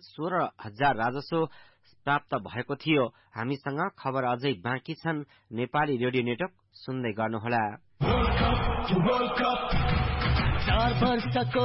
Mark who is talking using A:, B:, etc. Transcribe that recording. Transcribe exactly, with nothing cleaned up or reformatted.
A: सोह्र हजार राजस्व प्राप्त भएको थियो। हामीसँग खबर अझै बाँकी छन्। नेपाली रेडियो नेटवर्क सुन्दै गर्नुहोला।